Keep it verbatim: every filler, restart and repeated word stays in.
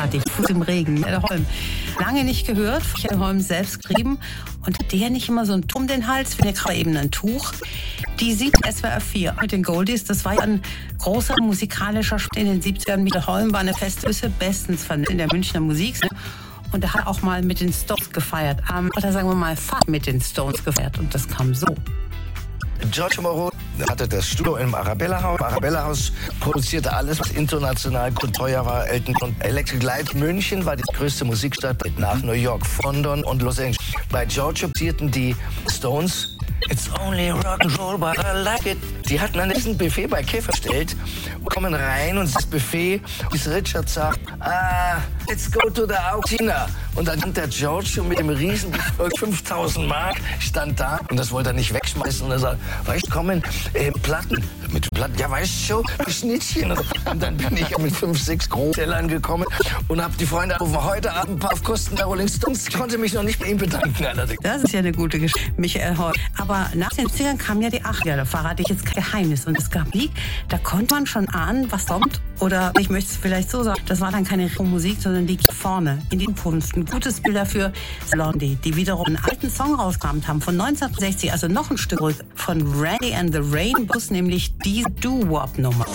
großartig. Fuß im Regen, Michael Holm. Lange nicht gehört, Michael Holm selbst geschrieben. Und hat der nicht immer so ein um den Hals, wie der gerade eben ein Tuch. Die sieht S W R vier mit den Goldies. Das war ja ein großer musikalischer Schritt in den siebzigern. Michael Holm war eine feste Größe, bestens in der Münchner Musik. Und er hat auch mal mit den Stones gefeiert. Ähm, oder sagen wir mal, fast mit den Stones gefeiert. Und das kam so. Giorgio Moroder hatte das Studio im Arabella-Haus. Arabella-Haus produzierte alles, was international gut teuer war. Elton und Electric Light München war die größte Musikstadt nach New York, London und Los Angeles. Bei Giorgio produzierten die Stones It's only rock and roll, but I like it. Die hatten ein Riesenbuffet bei Käfer gestellt, kommen rein und das Buffet, bis Richard sagt, ah, let's go to the Autina. Und dann stand der Giorgio mit dem riesen fünftausend Mark, stand da und das wollte er nicht wegschmeißen. Und er sagt, weißt du, kommen äh, Platten. Mit Platten, ja weißt du schon, Schnittchen. Und dann bin ich mit fünf, sechs Großtellern gekommen und habe die Freunde angerufen, heute Abend ein paar auf Kosten der Rolling Stones. Ich konnte mich noch nicht bei ihm bedanken. Allerdings. Das ist ja eine gute Geschichte, Michael Holm. Aber nach den siebzigern kamen ja die achtziger, da verrate ich jetzt kein Geheimnis. Und es gab Lied, da konnte man schon ahnen, was kommt. Oder ich möchte es vielleicht so sagen, das war dann keine Musik, sondern die vorne in die Zukunft. Ein gutes Bild dafür ist Blondie, die wiederum einen alten Song rausgebracht haben von neunzehnhundertsechzig, also noch ein Stück von Randy and the Rainbows, nämlich die Doo-Wop-Nummer.